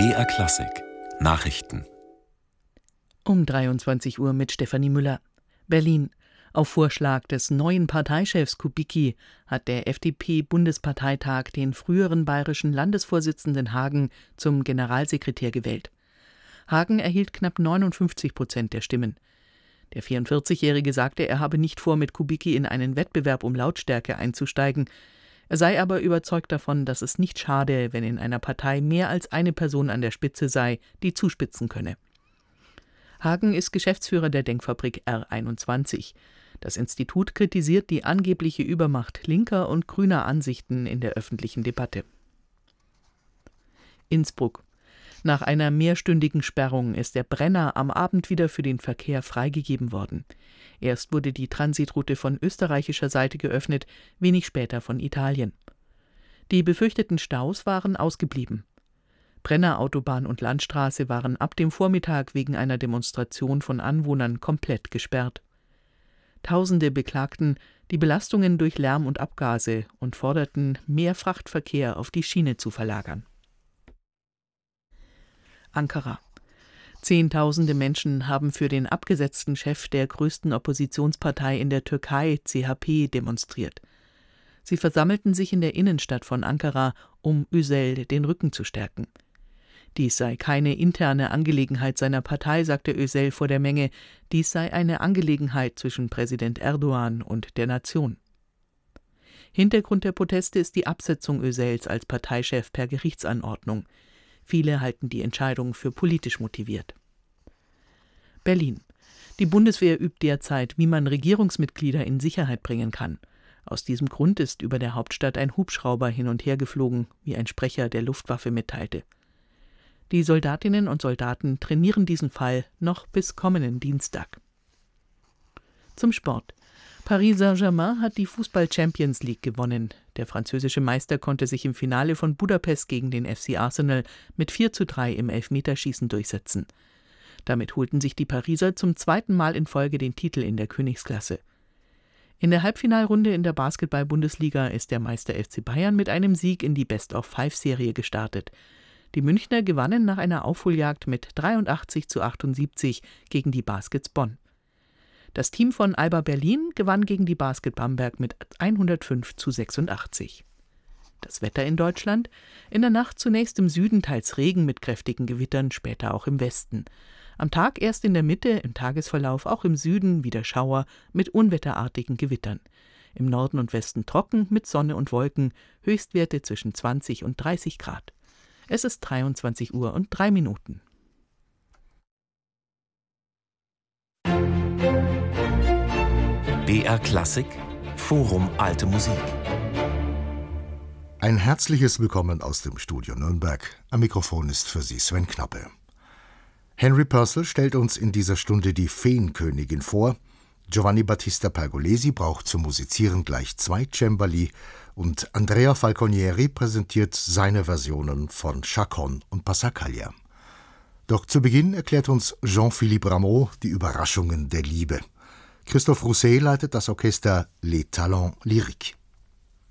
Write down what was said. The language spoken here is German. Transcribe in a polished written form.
BR Klassik Nachrichten Um 23 Uhr mit Stefanie Müller. Berlin. Auf Vorschlag des neuen Parteichefs Kubicki hat der FDP-Bundesparteitag den früheren bayerischen Landesvorsitzenden Hagen zum Generalsekretär gewählt. Hagen erhielt knapp 59% der Stimmen. Der 44-Jährige sagte, er habe nicht vor, mit Kubicki in einen Wettbewerb um Lautstärke einzusteigen. Er sei aber überzeugt davon, dass es nicht schade, wenn in einer Partei mehr als eine Person an der Spitze sei, die zuspitzen könne. Hagen ist Geschäftsführer der Denkfabrik R21. Das Institut kritisiert die angebliche Übermacht linker und grüner Ansichten in der öffentlichen Debatte. Innsbruck. Nach einer mehrstündigen Sperrung ist der Brenner am Abend wieder für den Verkehr freigegeben worden. Erst wurde die Transitroute von österreichischer Seite geöffnet, wenig später von Italien. Die befürchteten Staus waren ausgeblieben. Brenner Autobahn und Landstraße waren ab dem Vormittag wegen einer Demonstration von Anwohnern komplett gesperrt. Tausende beklagten die Belastungen durch Lärm und Abgase und forderten, mehr Frachtverkehr auf die Schiene zu verlagern. Ankara. Zehntausende Menschen haben für den abgesetzten Chef der größten Oppositionspartei in der Türkei, CHP, demonstriert. Sie versammelten sich in der Innenstadt von Ankara, um Özel den Rücken zu stärken. Dies sei keine interne Angelegenheit seiner Partei, sagte Özel vor der Menge. Dies sei eine Angelegenheit zwischen Präsident Erdogan und der Nation. Hintergrund der Proteste ist die Absetzung Özels als Parteichef per Gerichtsanordnung. Viele halten die Entscheidung für politisch motiviert. Berlin. Die Bundeswehr übt derzeit, wie man Regierungsmitglieder in Sicherheit bringen kann. Aus diesem Grund ist über der Hauptstadt ein Hubschrauber hin und her geflogen, wie ein Sprecher der Luftwaffe mitteilte. Die Soldatinnen und Soldaten trainieren diesen Fall noch bis kommenden Dienstag. Zum Sport. Paris Saint-Germain hat die Fußball-Champions League gewonnen. Der französische Meister konnte sich im Finale von Budapest gegen den FC Arsenal mit 4:3 im Elfmeterschießen durchsetzen. Damit holten sich die Pariser zum zweiten Mal in Folge den Titel in der Königsklasse. In der Halbfinalrunde in der Basketball-Bundesliga ist der Meister FC Bayern mit einem Sieg in die Best-of-5-Serie gestartet. Die Münchner gewannen nach einer Aufholjagd mit 83:78 gegen die Baskets Bonn. Das Team von Alba Berlin gewann gegen die Basket Bamberg mit 105:86. Das Wetter in Deutschland: In der Nacht zunächst im Süden teils Regen mit kräftigen Gewittern, später auch im Westen. Am Tag erst in der Mitte, im Tagesverlauf auch im Süden wieder Schauer mit unwetterartigen Gewittern. Im Norden und Westen trocken mit Sonne und Wolken, Höchstwerte zwischen 20 und 30 Grad. Es ist 23:03 BR Klassik Forum Alte Musik. Ein herzliches Willkommen aus dem Studio Nürnberg. Am Mikrofon ist für Sie Sven Knappe. Henry Purcell stellt uns in dieser Stunde die Feenkönigin vor. Giovanni Battista Pergolesi braucht zum Musizieren gleich 2 Cembali und Andrea Falconieri präsentiert seine Versionen von Chaconne und Passacaglia. Doch zu Beginn erklärt uns Jean-Philippe Rameau die Überraschungen der Liebe. Christophe Rousset leitet das Orchester Les Talents Lyriques.